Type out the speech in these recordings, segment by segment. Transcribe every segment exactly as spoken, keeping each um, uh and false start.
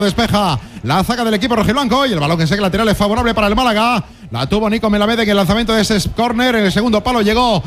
Despeja la zaga del equipo rojiblanco y el balón que segue lateral es favorable para el Málaga. La tuvo Nico Melamed en el lanzamiento de ese córner. En el segundo palo llegó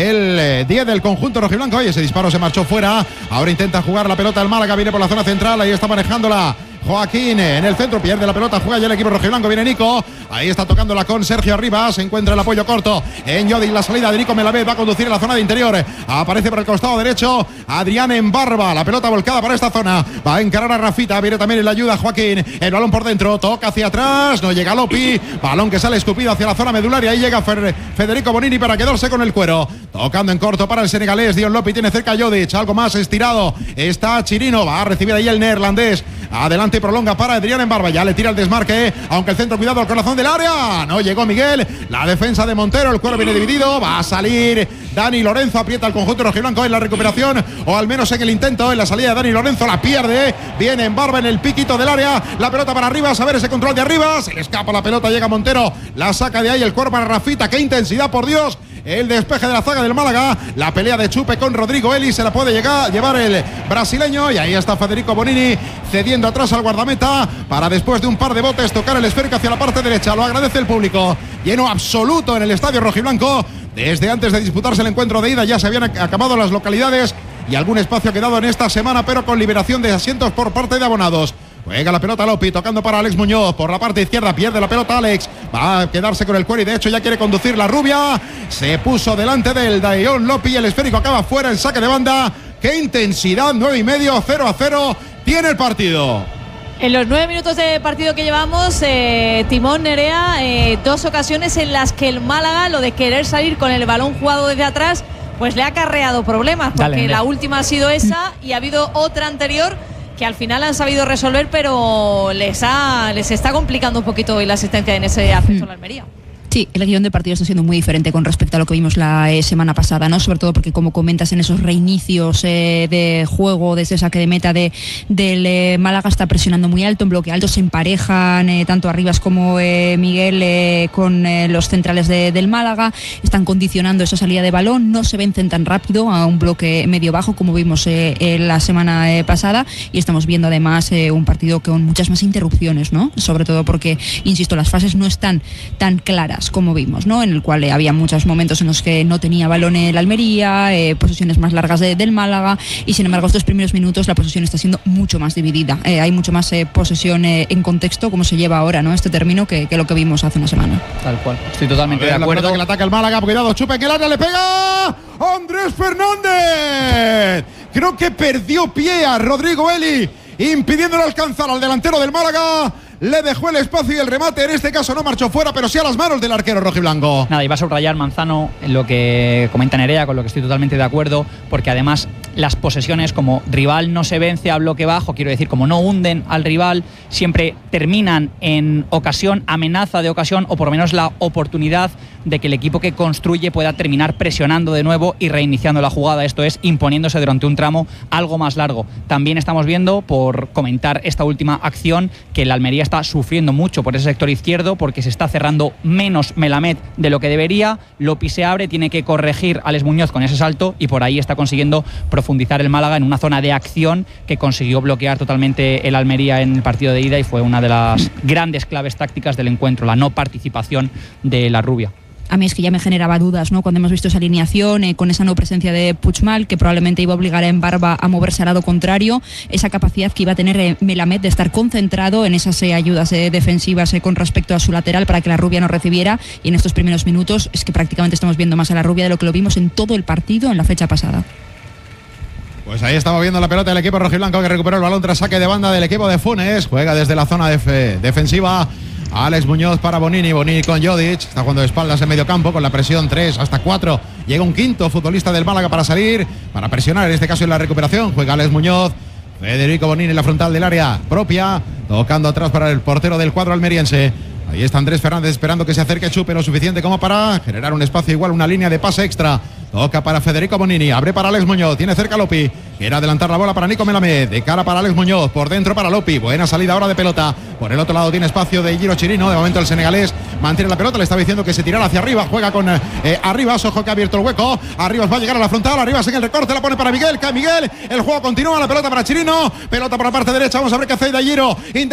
el diez del conjunto rojiblanco y ese disparo se marchó fuera. Ahora intenta jugar la pelota el Málaga, viene por la zona central, ahí está manejándola Joaquín en el centro, pierde la pelota, juega ya el equipo rojiblanco, viene Nico, ahí está tocándola con Sergio Arribas, se encuentra el apoyo corto en Yodi, la salida de Nico Melamed va a conducir en la zona de interior, aparece por el costado derecho Adrián en Barba, la pelota volcada para esta zona, va a encarar a Rafita, viene también en la ayuda Joaquín, el balón por dentro, toca hacia atrás, no llega Lopi, balón que sale escupido hacia la zona medular y ahí llega Federico Bonini para quedarse con el cuero, tocando en corto para el senegalés, Dion Lopi tiene cerca a Jodic, algo más estirado, está Chirino, va a recibir ahí el neerlandés, adelante prolonga para Adrián en Barba, ya le tira el desmarque, aunque el centro, cuidado al corazón del área, no llegó Miguel, la defensa de Montero, el cuero viene dividido, va a salir Dani Lorenzo, aprieta el conjunto rojiblanco en la recuperación, o al menos en el intento, en la salida de Dani Lorenzo, la pierde, viene en Barba en el piquito del área, la pelota para Arribas, a ver ese control de Arribas, se le escapa la pelota, llega Montero, la saca de ahí, el cuero para Rafita, qué intensidad, por Dios, el despeje de la zaga del Málaga, la pelea de Chupe con Rodrigo Eli, se la puede llegar, llevar el brasileño y ahí está Federico Bonini cediendo atrás al guardameta para después de un par de botes tocar el esférico hacia la parte derecha, lo agradece el público, lleno absoluto en el estadio rojiblanco, desde antes de disputarse el encuentro de ida ya se habían acabado las localidades y algún espacio ha quedado en esta semana, pero con liberación de asientos por parte de abonados. Juega la pelota Lopi, tocando para Alex Muñoz, por la parte izquierda pierde la pelota Alex, va a quedarse con el cuero y de hecho ya quiere conducir la rubia, se puso delante del Dion Lopi, el esférico acaba fuera, el saque de banda, qué intensidad, nueve y medio, cero a cero, tiene el partido. En los nueve minutos de partido que llevamos, eh, Timón, Nerea, eh, dos ocasiones en las que el Málaga, lo de querer salir con el balón jugado desde atrás, pues le ha acarreado problemas, porque Dale, la última ha sido esa y ha habido otra anterior que al final han sabido resolver, pero les ha les está complicando un poquito hoy la asistencia en ese aspecto a la Almería. Sí, el guión de partido está siendo muy diferente con respecto a lo que vimos la eh, semana pasada, ¿no? Sobre todo porque, como comentas, en esos reinicios eh, de juego, desde saque de meta de, del eh, Málaga está presionando muy alto, en bloque alto, se emparejan eh, tanto Arribas como eh, Miguel eh, con eh, los centrales de, del Málaga, están condicionando esa salida de balón, no se vencen tan rápido a un bloque medio bajo como vimos eh, eh, la semana eh, pasada y estamos viendo además eh, un partido con muchas más interrupciones, ¿no? Sobre todo porque, insisto, las fases no están tan claras como vimos, ¿no? En el cual eh, había muchos momentos en los que no tenía balón el Almería, eh, posesiones más largas de, del Málaga y sin embargo estos primeros minutos la posesión está siendo mucho más dividida, eh, hay mucho más eh, posesión eh, en contexto como se lleva ahora, ¿no? Este término que, que lo que vimos hace una semana. Tal cual, estoy totalmente ver, de acuerdo. La que le ataca el Málaga, cuidado, Chupe en el área, le pega Andrés Fernández, creo que perdió pie a Rodrigo Eli, impidiéndole alcanzar al delantero del Málaga. Le dejó el espacio y el remate, en este caso no marchó fuera, pero sí a las manos del arquero rojiblanco. Nada, y va a subrayar Manzano en lo que comenta Nerea, con lo que estoy totalmente de acuerdo, porque además las posesiones, como rival no se vence a bloque bajo, quiero decir, como no hunden al rival, siempre terminan en ocasión, amenaza de ocasión, o por lo menos la oportunidad de que el equipo que construye pueda terminar presionando de nuevo y reiniciando la jugada, esto es, imponiéndose durante un tramo algo más largo. También estamos viendo, por comentar esta última acción, que la Almería está sufriendo mucho por ese sector izquierdo porque se está cerrando menos Melamed de lo que debería, Lopi se abre, tiene que corregir a Alex Muñoz con ese salto y por ahí está consiguiendo profundizar el Málaga en una zona de acción que consiguió bloquear totalmente el Almería en el partido de ida y fue una de las grandes claves tácticas del encuentro, la no participación de la rubia. A mí es que ya me generaba dudas, ¿no? Cuando hemos visto esa alineación, eh, con esa no presencia de Puigmal, que probablemente iba a obligar a Embarba a moverse al lado contrario, esa capacidad que iba a tener eh, Melamed de estar concentrado en esas eh, ayudas eh, defensivas eh, con respecto a su lateral para que la rubia no recibiera, y en estos primeros minutos es que prácticamente estamos viendo más a la rubia de lo que lo vimos en todo el partido en la fecha pasada. Pues ahí estamos viendo la pelota del equipo rojiblanco que recuperó el balón tras saque de banda del equipo de Funes, juega desde la zona def- defensiva. Alex Muñoz para Bonini, Bonini con Jodic, está jugando de espaldas en medio campo con la presión tres hasta cuatro, llega un quinto futbolista del Málaga para salir, para presionar en este caso en la recuperación, juega Alex Muñoz, Federico Bonini en la frontal del área propia, tocando atrás para el portero del cuadro almeriense. Ahí está Andrés Fernández esperando que se acerque Chupe lo suficiente como para generar un espacio igual, una línea de pase extra. Toca para Federico Bonini, abre para Alex Muñoz, tiene cerca a Lopi, quiere adelantar la bola para Nico Melamed, de cara para Alex Muñoz, por dentro para Lopi, buena salida ahora de pelota, por el otro lado tiene espacio de Giro Chirino, de momento el senegalés mantiene la pelota, le estaba diciendo que se tirara hacia arriba, juega con eh, Arribas, ojo que ha abierto el hueco, Arribas va a llegar a la frontal, Arribas en el recorte, la pone para Miguel, cae Miguel, el juego continúa, la pelota para Chirino, pelota por la parte derecha, vamos a ver qué hace de Giro.